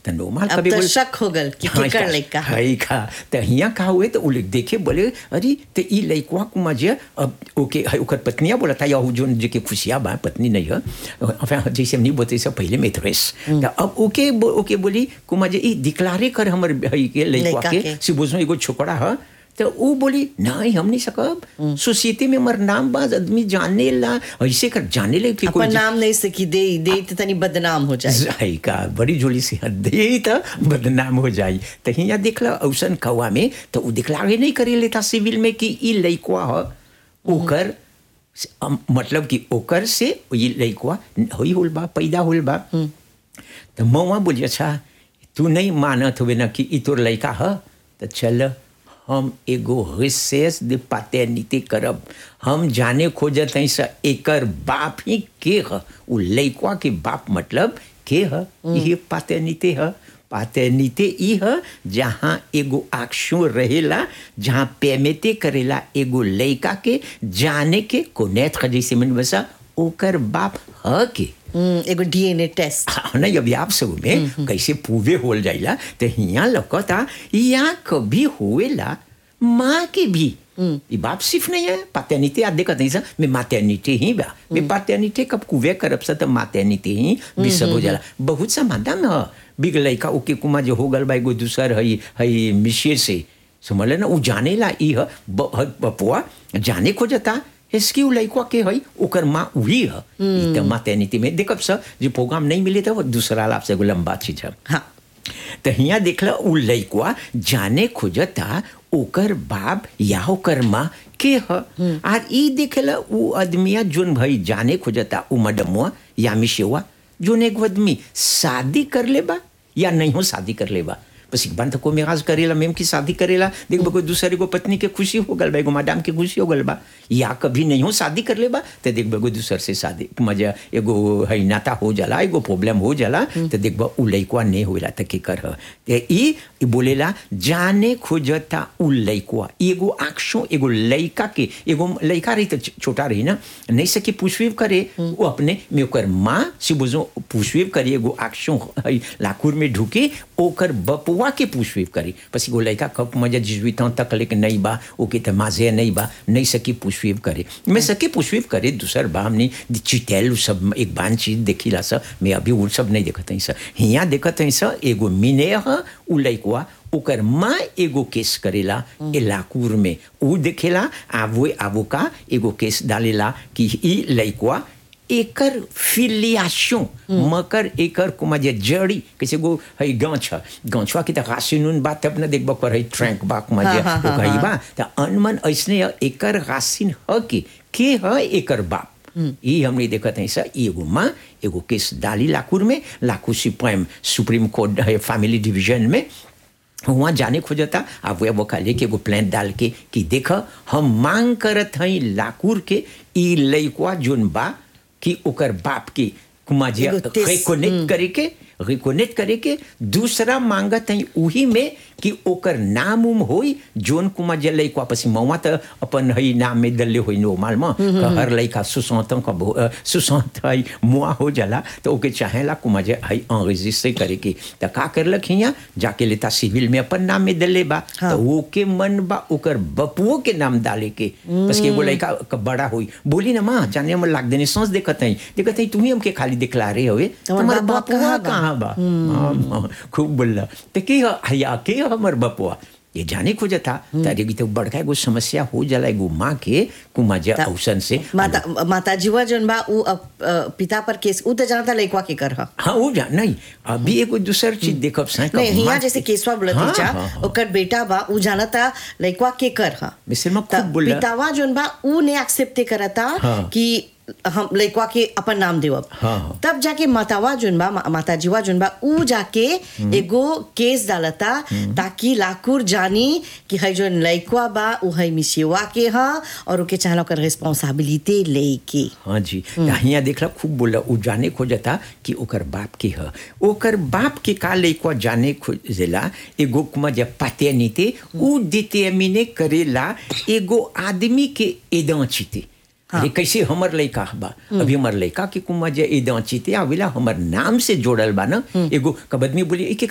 तो नॉर्मल अब कभी तो बोले शक हो गल कि केकर लइका है। है का तो हियाँ का हुए तो उ लोग देखे बोले अरे तो ई लइकवा को मजे अब ओके है ओकर पत्निया बोला था या जो जेके खुशिया बा पत्नी नहीं है enfin जैसे हम नहीं बोलते सब पहले मेथरेस तो अब ओके बोली को मजे ई डिक्लारे कर हमर है के लइकवा के से बोझो एगो छोकरा है तो वो बोली नहीं हम नहीं सकब सोसाइटी में मर नाम बाज आदमी जाने ला ऐसे कर जाने ले कि अपन नाम नहीं सकी दे तो तनी बदनाम हो जाए का बड़ी जोली से दे तो बदनाम हो जाए तो हियाँ देखला औसन कौआ में तो वो दिखलावे नहीं करे लेता सिविल में कि ई लइकवा ह ओकर मतलब कि ओकर से ये लइकवा होई होल बा पैदा होल बा तो मौआ बोली अच्छा तू नहीं मानत हुए ना कि ई तोर लइका ह तो चल हम एगो रिसर्च दे पैटर्निटी करब हम जाने खोजत हई सा एकर बाप ही के ह उ लइकवा के बाप मतलब के ह ये पैटर्निटी ह पैटर्निटी ई ह जहाँ एगो एक्शन रहेला जहाँ पेमेटे करेला एगो लइका के जाने के कोनेट जैसे मन बसा ओकर बाप ह के एगो डीएनए टेस्ट नहीं अभी आप सब में कैसे पूवे होल जाइला तो हियाँ लौकता यहाँ कभी हुएला माँ के भी ये बाप सिर्फ नहीं है पैटर्निटी आप देखते हैं मैं मैटर्निटी ही बा मैं पैटर्निटी कब कुवे करब सा तो मैटर्निटी ही भी सब हो जाला बहुत सा मादा में बिग लइका ओके कुमा जो हो गल बा एगो दूसर है मिशिर से समझ ना वो जाने ला ई है बपुआ जाने को जाता इसकी लइकवा के है ओकर माँ वही है तो मैटर्निटी में देखब सा जो प्रोग्राम नहीं मिले तो वो दूसरा लाभ से लंबा चीज है हाँ तो हियाँ देखला उ लइकवा जाने खोजता ओकर बाप या ओकर माँ के ह और ई देखला उ आदमिया जोन भाई जाने खोजता उ मडमुआ या मिशेवा जोन एक आदमी शादी कर लेबा या नहीं हो शादी कर लेबा बस एक बार तो को मेराज करेला मेम की शादी करेला देख कोई दूसरे को पत्नी के खुशी हो गल बा एगो मैडम के खुशी हो गल बा या कभी नहीं हो शादी कर लेबा तो देख बगो दूसर से शादी मजा एगो है नाता हो जाला एगो प्रॉब्लम हो जाला तो देख बा उ लइकवा नहीं होला त के कर ते ई बोलेला जाने खोजता उ लइकवा एगो आंखों एगो लइका के एगो लइका रही तो छोटा रही ना नहीं सके पुष्पिव करे वो अपने में ओकर माँ से बुझो पुष्पिव करे एगो आंखों लाकुर में ढुके ओकर बपुआ के पुष्पिव करी पसी गो लइका कब मजा 18 तक लेके नहीं बा ओके त माजे नहीं बा नहीं सकी पुष्पिव करे मैं सके पुष्पिव करे दूसर बा हमने चिटेल सब एक बान चीज देखिला सा मैं अभी वो सब नहीं देखत हई सा हियाँ देखत हई सा एगो मिने ह उ लइकवा ओकर माँ एगो केस करेला ए लाकुर में उ देखेला आवो का एगो केस डालेला कि ई लइकवा एकर फिलियाशन मकर एकर कुमा जे जड़ी कैसे गो है गांछवा की त रासिनुन बात अपने देखबा कर है ट्रैंक बा कुमा जे ओ कही बा त अनमन ऐसने एकर रासिन ह के ह एकर बाप ये हमने देखत है सर एगो माँ एगो केस डाली लाकुर में लाकू सुप्रीम कोर्ट है फैमिली डिवीजन में वहाँ जाने खोजता अब वो खाली के एगो प्लान डाल के कि देख हम मांग करत हई लाकुर के ई लइकवा जोन बा कि ओकर बाप की कुमाजिया रिकोनेक्ट करे के दूसरा मांगत है उही में कि ओकर नाम होई जोन कुमाजिया लइका पसी मौवा त अपन हई नाम में दल्ले होई नॉर्मल में हर लइका सुसंत है मुआ हो जाला तो ओके चाहेला कुमाजिया हई एनरेजिस्टर करे के त का करलक हिया जाके लेता सिविल में अपन नाम में दल्ले बा तो ओके मन बा ओकर बपुओ के नाम डाले के बस के वो लइका बड़ा होई बोली ना मां जाने में लाग देने सांस देखत है तुम्ही हमके खाली दिखला रहे होवे तुम्हारा बपुआ कहां बा खूब बोलला तो के हया के हमर बपुआ ये जाने को जाता तारे भी तो बड़का एगो समस्या हो जाला एगो माँ के कुमाजा औसन से माता जीवा जन बा उ पिता पर केस उ त जानता लइकवा के कर हां वो जान नहीं अभी एगो दूसर चीज देखब सा नहीं हिया जैसे केसवा बोलती चा ओकर बेटा बा उ जानता लइकवा के कर मिसल में खूब बोला पितावा जन बा उ ने एक्सेप्ट करता कि हम लइकवा के अपन नाम देवब तब जाके मातावा जुन बा माता जीवा जुन बा उ जाके एगो केस डालता ताकि लाकुर जानी कि है जो लइकवा बा उ है मिसेवा के हा और ओके चाहला कर रिस्पांसिबिलिटी लेके हां जी यहाँ देखला खूब बोला उ जाने खोजता कि ओकर बाप के ह ओकर बाप के का लइकवा जाने खोजेला एगो कुमा जब पैटर्निटी उ डिटरमिने करेला एगो आदमी के एडेंटिटी अरे कैसे हमर लइका बा अभी हमर लइका के कुमा जे एडेंटिटी आवेला हमर नाम से जोड़ल बा ना एगो कबदमी बोली